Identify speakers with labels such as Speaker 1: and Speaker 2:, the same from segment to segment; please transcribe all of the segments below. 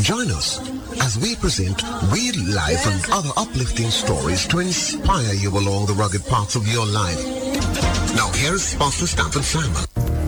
Speaker 1: Join us as we present real life and other uplifting stories to inspire you along the rugged paths of your life. Now here's Pastor Stanford Simon.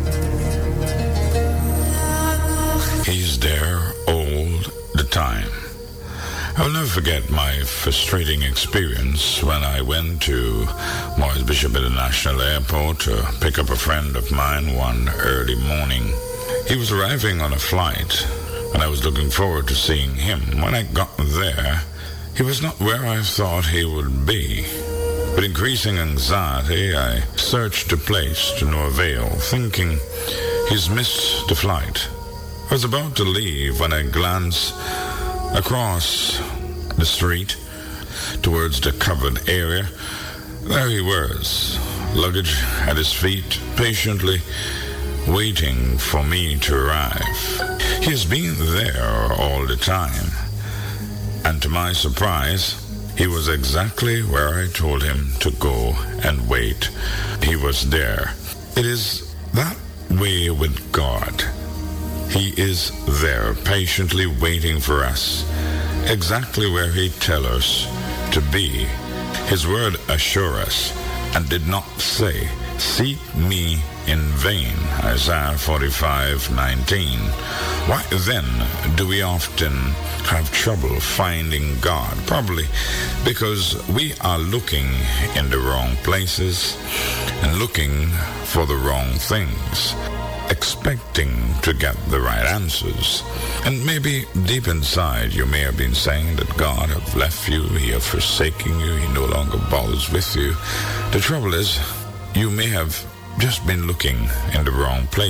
Speaker 2: He's there all the time. I'll never forget my frustrating experience when I went to Morris Bishop International Airport to pick up a friend of mine one early morning. He was arriving on a flight, and I was looking forward to seeing him. When I got there, he was not where I thought he would be. With increasing anxiety, I searched the place to no avail, thinking he's missed the flight. I was about to leave when I glanced across the street towards the covered area. There he was, luggage at his feet, patiently waiting for me to arrive. He has been there all the time, and to my surprise, he was exactly where I told him to go and wait. He was there. It is that way with God. He is there, patiently waiting for us, exactly where he tells us to be. His word assures us, and did not say, "Seek me in vain," Isaiah 45:19. Why then do we often have trouble finding God? Probably because we are looking in the wrong places and looking for the wrong things, expecting to get the right answers. And maybe deep inside you may have been saying that God have left you, he have forsaken you, he no longer bothers with you. The trouble is, you may have just been looking in the wrong place.